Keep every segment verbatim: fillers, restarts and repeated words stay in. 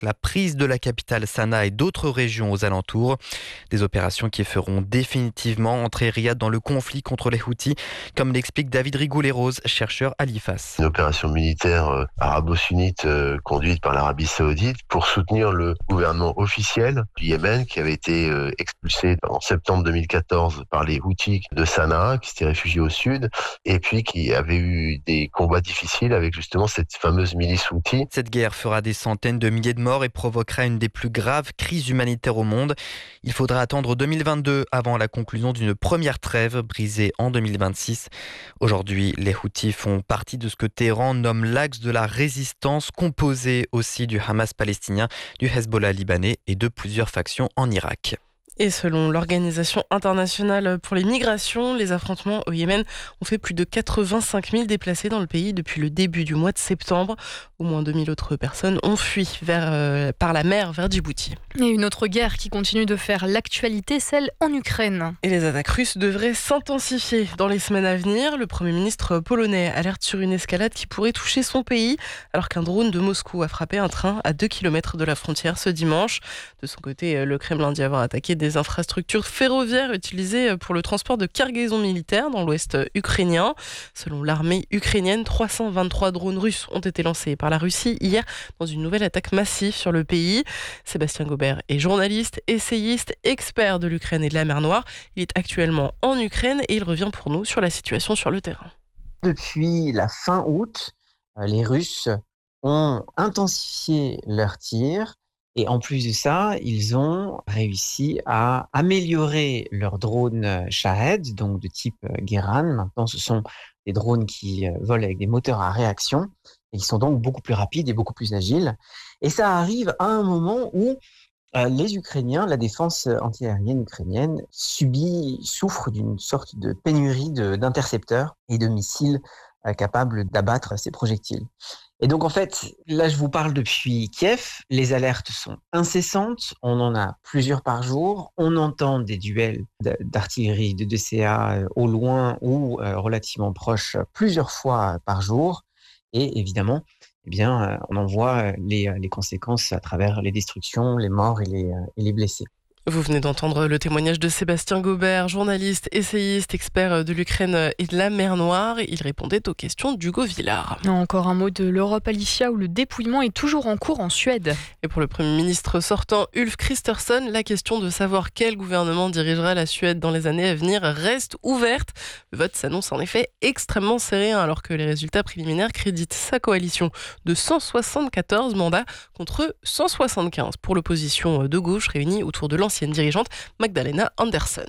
la prise de la capitale Sanaa et d'autres régions aux alentours. Des opérations qui feront définitivement entrer Riyad dans le conflit contre les Houthis, comme l'explique David Rigoulet-Rose, chercheur à l'I F A S. Une opération militaire euh, arabo-sunnite euh, conduite par l'Arabie Saoudite pour soutenir le gouvernement officiel du Yémen qui avait été euh, expulsé en septembre deux mille quatorze par les Houthis de Sanaa, qui s'étaient réfugiés au sud, et puis qui avait eu des combats difficiles avec justement cette fameuse milice Houthi. Cette guerre fera des centaines de milliers de morts et provoquera une des plus graves crises humanitaires au monde. Il faudra attendre deux mille vingt-deux avant la conclusion d'une première trêve brisée en deux mille vingt-six. Aujourd'hui, les Houthis font partie de ce que Téhéran nomme l'axe de la résistance, composé aussi du Hamas palestinien, du Hezbollah libanais et de plusieurs factions en Irak. Et selon l'Organisation internationale pour les migrations, les affrontements au Yémen ont fait plus de quatre-vingt-cinq mille déplacés dans le pays depuis le début du mois de septembre. Au moins deux mille autres personnes ont fui vers, euh, par la mer vers Djibouti. Et une autre guerre qui continue de faire l'actualité, celle en Ukraine. Et les attaques russes devraient s'intensifier dans les semaines à venir. Le Premier ministre polonais alerte sur une escalade qui pourrait toucher son pays, alors qu'un drone de Moscou a frappé un train à deux kilomètres de la frontière ce dimanche. De son côté, le Kremlin dit avoir attaqué des infrastructures ferroviaires utilisées pour le transport de cargaisons militaires dans l'ouest ukrainien. Selon l'armée ukrainienne, trois cent vingt-trois drones russes ont été lancés par la Russie hier dans une nouvelle attaque massive sur le pays. Sébastien Gobert est journaliste, essayiste, expert de l'Ukraine et de la mer Noire. Il est actuellement en Ukraine et il revient pour nous sur la situation sur le terrain. Depuis la fin août, les Russes ont intensifié leurs tirs. Et en plus de ça, ils ont réussi à améliorer leurs drones Shahed, donc de type Guéran. Maintenant, ce sont des drones qui volent avec des moteurs à réaction et qui sont donc beaucoup plus rapides et beaucoup plus agiles. Et ça arrive à un moment où euh, les Ukrainiens, la défense antiaérienne ukrainienne, subit, souffre d'une sorte de pénurie de, d'intercepteurs et de missiles euh, capables d'abattre ces projectiles. Et donc, en fait, là, je vous parle depuis Kiev. Les alertes sont incessantes. On en a plusieurs par jour. On entend des duels d'artillerie, de D C A au loin ou euh, relativement proches plusieurs fois par jour. Et évidemment, eh bien, on en voit les, les conséquences à travers les destructions, les morts et les, et les blessés. Vous venez d'entendre le témoignage de Sébastien Gobert, journaliste, essayiste, expert de l'Ukraine et de la mer Noire. Il répondait aux questions d'Hugo Villard. Encore un mot de l'Europe, Alicia, où le dépouillement est toujours en cours en Suède. Et pour le Premier ministre sortant, Ulf Kristersson, la question de savoir quel gouvernement dirigera la Suède dans les années à venir reste ouverte. Le vote s'annonce en effet extrêmement serré, alors que les résultats préliminaires créditent sa coalition de cent soixante-quatorze mandats contre cent soixante-quinze pour l'opposition de gauche réunie autour de l'ancienne ancienne dirigeante Magdalena Andersson.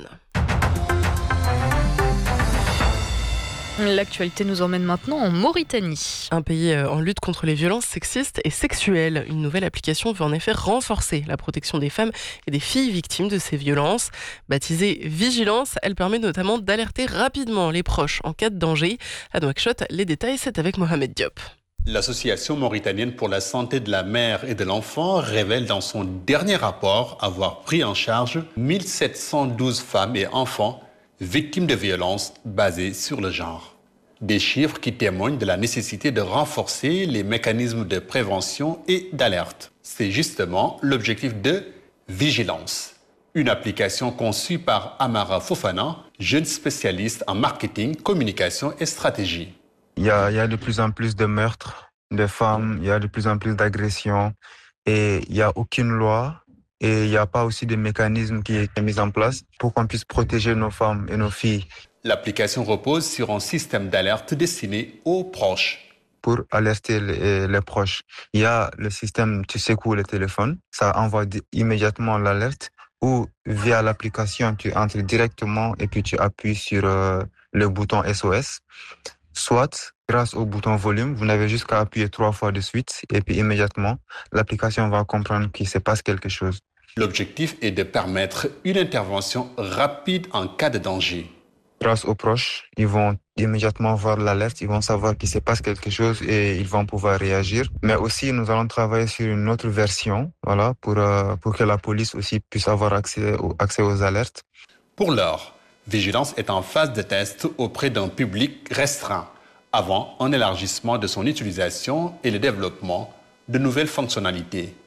L'actualité nous emmène maintenant en Mauritanie. Un pays en lutte contre les violences sexistes et sexuelles. Une nouvelle application veut en effet renforcer la protection des femmes et des filles victimes de ces violences. Baptisée Vigilance, elle permet notamment d'alerter rapidement les proches en cas de danger. À Nouakchott, les détails, c'est avec Mohamed Diop. L'Association mauritanienne pour la santé de la mère et de l'enfant révèle dans son dernier rapport avoir pris en charge mille sept cent douze femmes et enfants victimes de violences basées sur le genre. Des chiffres qui témoignent de la nécessité de renforcer les mécanismes de prévention et d'alerte. C'est justement l'objectif de Vigilance, une application conçue par Amara Fofana, jeune spécialiste en marketing, communication et stratégie. Il y, a, il y a de plus en plus de meurtres de femmes, il y a de plus en plus d'agressions et il n'y a aucune loi et il n'y a pas aussi de mécanisme qui est mis en place pour qu'on puisse protéger nos femmes et nos filles. L'application repose sur un système d'alerte destiné aux proches. Pour alerter les, les proches, il y a le système tu secoues le téléphone, ça envoie immédiatement l'alerte ou via l'application tu entres directement et puis tu appuies sur euh, le bouton S O S. Soit, grâce au bouton volume, vous n'avez juste qu'à appuyer trois fois de suite et puis immédiatement, l'application va comprendre qu'il se passe quelque chose. L'objectif est de permettre une intervention rapide en cas de danger. Grâce aux proches, ils vont immédiatement voir l'alerte, ils vont savoir qu'il se passe quelque chose et ils vont pouvoir réagir. Mais aussi, nous allons travailler sur une autre version, voilà, pour, euh, pour que la police aussi puisse avoir accès, au, accès aux alertes. Pour l'heure, Vigilance est en phase de test auprès d'un public restreint, avant un élargissement de son utilisation et le développement de nouvelles fonctionnalités.